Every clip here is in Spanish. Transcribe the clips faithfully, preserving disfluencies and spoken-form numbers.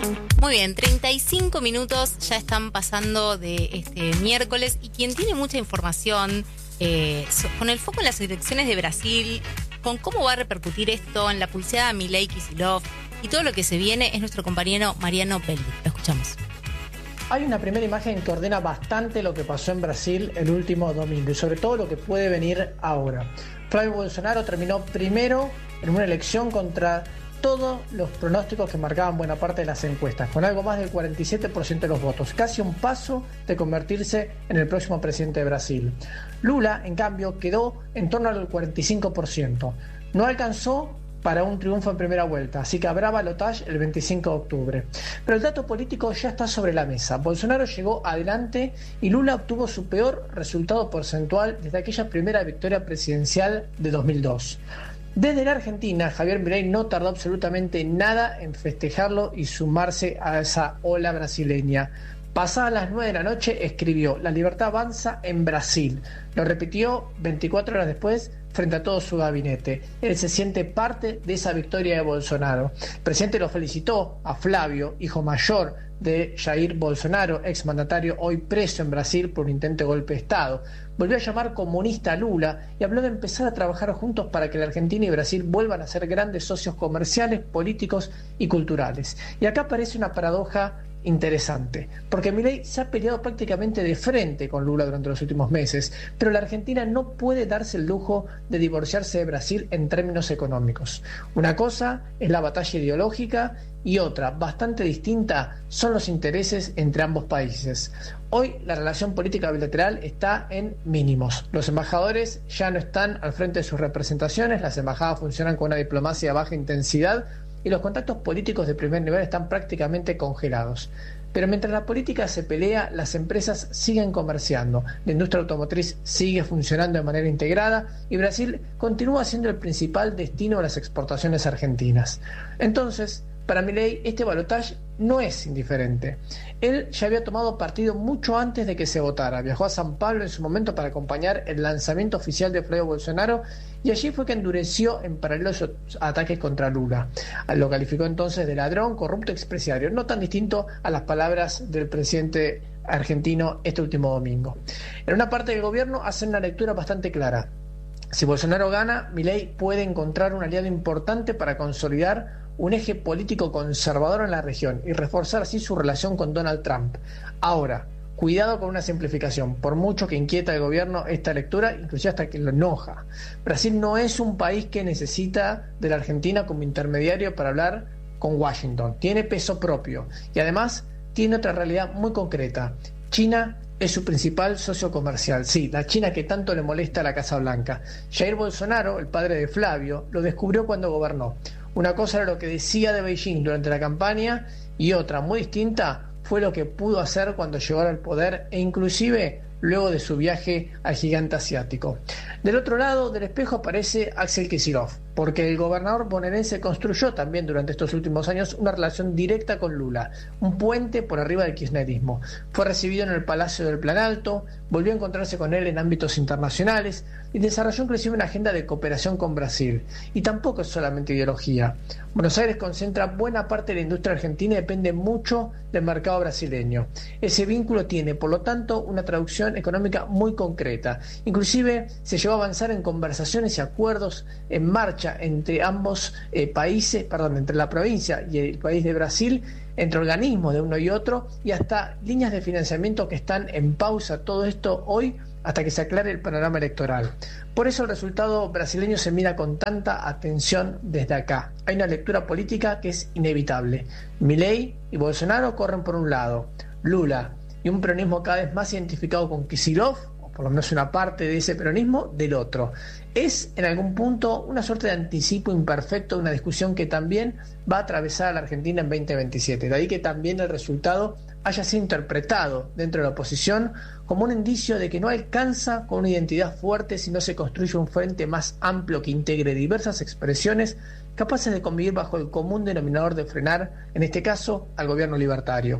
Muy bien, treinta y cinco minutos ya están pasando de este miércoles y quien tiene mucha información eh, con el foco en las elecciones de Brasil, con cómo va a repercutir esto en la pulseada Milei-Kicillof y todo lo que se viene es nuestro compañero Mariano Pelli. Lo escuchamos. Hay una primera imagen que ordena bastante lo que pasó en Brasil el último domingo y sobre todo lo que puede venir ahora. Flavio Bolsonaro terminó primero en una elección contra todos los pronósticos que marcaban buena parte de las encuestas, con algo más del cuarenta y siete por ciento de los votos, casi un paso de convertirse en el próximo presidente de Brasil. Lula, en cambio, quedó en torno al cuarenta y cinco por ciento. No alcanzó para un triunfo en primera vuelta, así que habrá balotaje el veinticinco de octubre. Pero el dato político ya está sobre la mesa. Bolsonaro llegó adelante y Lula obtuvo su peor resultado porcentual desde aquella primera victoria presidencial de dos mil dos. Desde la Argentina, Javier Milei no tardó absolutamente nada en festejarlo y sumarse a esa ola brasileña. Pasadas las nueve de la noche escribió: "La libertad avanza en Brasil". Lo repitió veinticuatro horas después frente a todo su gabinete. Él se siente parte de esa victoria de Bolsonaro. El presidente lo felicitó a Flavio, hijo mayor de Jair Bolsonaro, exmandatario hoy preso en Brasil por un intento de golpe de Estado. Volvió a llamar comunista a Lula y habló de empezar a trabajar juntos para que la Argentina y Brasil vuelvan a ser grandes socios comerciales, políticos y culturales. Y acá aparece una paradoja interesante, porque Milei se ha peleado prácticamente de frente con Lula durante los últimos meses, pero la Argentina no puede darse el lujo de divorciarse de Brasil en términos económicos. Una cosa es la batalla ideológica y otra, bastante distinta, son los intereses entre ambos países. Hoy la relación política bilateral está en mínimos. Los embajadores ya no están al frente de sus representaciones, las embajadas funcionan con una diplomacia de baja intensidad y los contactos políticos de primer nivel están prácticamente congelados. Pero mientras la política se pelea, las empresas siguen comerciando, la industria automotriz sigue funcionando de manera integrada y Brasil continúa siendo el principal destino de las exportaciones argentinas. Entonces, para Milei, este balotaje no es indiferente. Él ya había tomado partido mucho antes de que se votara. Viajó a San Pablo en su momento para acompañar el lanzamiento oficial de Flavio Bolsonaro y allí fue que endureció en paralelo sus ataques contra Lula. Lo calificó entonces de ladrón, corrupto, expresiario, no tan distinto a las palabras del presidente argentino este último domingo. En una parte del gobierno hacen una lectura bastante clara. Si Bolsonaro gana, Milei puede encontrar un aliado importante para consolidar un eje político conservador en la región y reforzar así su relación con Donald Trump. Ahora, cuidado con una simplificación, por mucho que inquieta al gobierno esta lectura, inclusive hasta que lo enoja. Brasil no es un país que necesita de la Argentina como intermediario para hablar con Washington. Tiene peso propio y además tiene otra realidad muy concreta. China es su principal socio comercial, sí, la China que tanto le molesta a la Casa Blanca. Jair Bolsonaro, el padre de Flavio, lo descubrió cuando gobernó. Una cosa era lo que decía de Beijing durante la campaña y otra muy distinta fue lo que pudo hacer cuando llegó al poder e inclusive luego de su viaje al gigante asiático. Del otro lado del espejo aparece Axel Kicillof, porque el gobernador bonaerense construyó también durante estos últimos años una relación directa con Lula, un puente por arriba del kirchnerismo. Fue recibido en el Palacio del Planalto, volvió a encontrarse con él en ámbitos internacionales y desarrolló inclusive una agenda de cooperación con Brasil. Y tampoco es solamente ideología. Buenos Aires concentra buena parte de la industria argentina y depende mucho del mercado brasileño. Ese vínculo tiene, por lo tanto, una traducción económica muy concreta. Inclusive se llegó a avanzar en conversaciones y acuerdos en marcha entre ambos eh, países, perdón, entre la provincia y el país de Brasil, entre organismos de uno y otro, y hasta líneas de financiamiento que están en pausa. Todo esto hoy hasta que se aclare el panorama electoral. Por eso el resultado brasileño se mira con tanta atención desde acá. Hay una lectura política que es inevitable. Milei y Bolsonaro corren por un lado, Lula y un peronismo cada vez más identificado con Kicillof, o por lo menos una parte de ese peronismo, del otro. Es en algún punto una suerte de anticipo imperfecto de una discusión que también va a atravesar a la Argentina en veinte veintisiete. De ahí que también el resultado haya sido interpretado dentro de la oposición como un indicio de que no alcanza con una identidad fuerte si no se construye un frente más amplio que integre diversas expresiones capaces de convivir bajo el común denominador de frenar, en este caso, al gobierno libertario.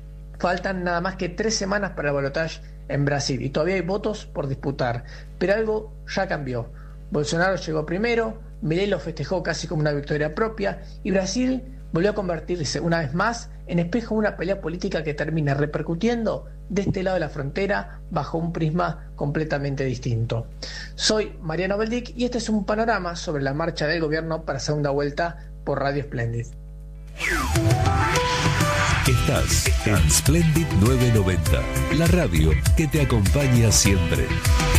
Faltan nada más que tres semanas para el balotaje en Brasil y todavía hay votos por disputar, pero algo ya cambió. Bolsonaro llegó primero, Milei lo festejó casi como una victoria propia y Brasil volvió a convertirse una vez más en espejo de una pelea política que termina repercutiendo de este lado de la frontera bajo un prisma completamente distinto. Soy Mariano Beldic y este es un panorama sobre la marcha del gobierno para segunda vuelta por Radio Splendid. Estás en Splendid novecientos noventa, la radio que te acompaña siempre.